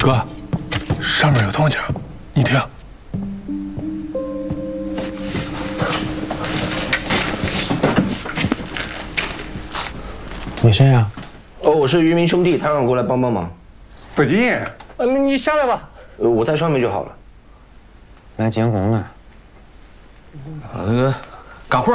哥，上面有动静，你听。 你谁呀？ 哦，我是渔民兄弟，他让我过来帮帮忙。 子金， 那你下来吧。 我在上面就好了。 来监工呢。 那个，干活。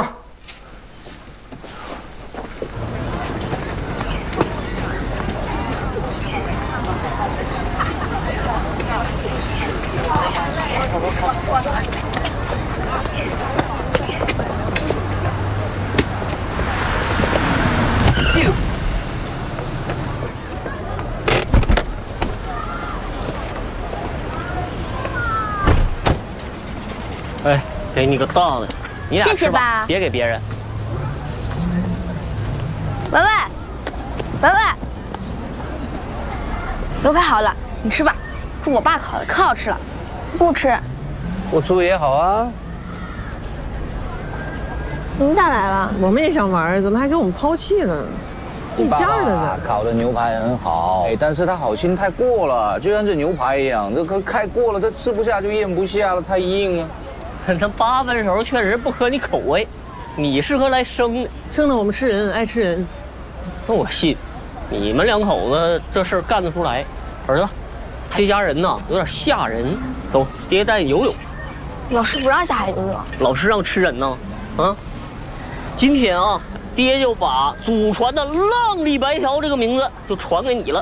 哎，给你个大的，你俩吃吧，别给别人。 文文，文文，牛排好了，你吃吧。是我爸烤的，可好吃了。不吃。 不出也好啊。 你们咋来了？ 我们也想玩，怎么还给我们抛弃了？一家的呢。 烤的牛排很好，哎，但是它好心太过了，就像这牛排一样，这可开过了，它吃不下就咽不下了，太硬了。 这8分熟确实不合你口味，你适合来生的，生的我们吃人，爱吃人。那我信，你们两口子这事儿干得出来。儿子，这家人呐有点吓人，走，爹带你游泳。 老师不让下海游泳。 老师让吃人呢，啊！今天啊，爹就把祖传的浪里白条这个名字就传给你了。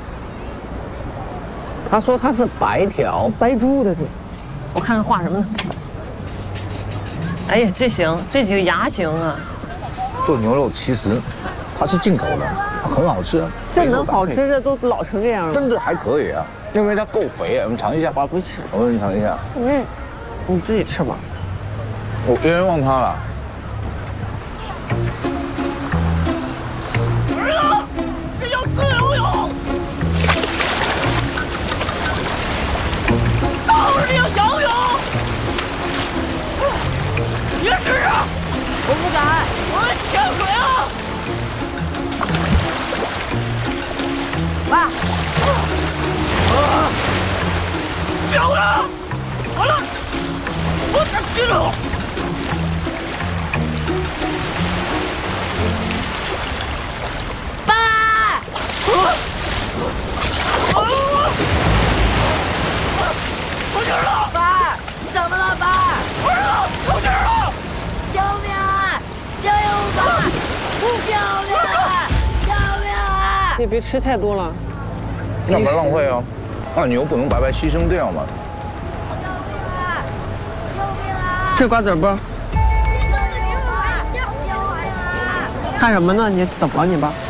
他说他是白条， 白猪的这，我看看画什么呢？哎呀，这行，这几个牙行啊。 做牛肉其实它是进口的，很好吃。 这能好吃，这都老成这样了。 真的还可以啊，因为它够肥啊。我们尝一下。 我不吃。 我给你尝一下。 嗯，你自己吃吧。 我冤枉他了。 儿子，这叫自由泳。到了这叫仰泳。别试啊！我不敢，我呛水啊！ 爸， 别回来了！完了，我才进来了。 爸！ 出劲了！ 爸，你怎么了，爸？ 儿子，出劲了！ 救命啊！救命吧！救命啊！救命啊！ 你别吃太多了。 上班浪费啊！那牛不能白白牺牲掉嘛。 救命啊！救命啊！ 吃瓜子不？看什么呢？你怎么了你爸？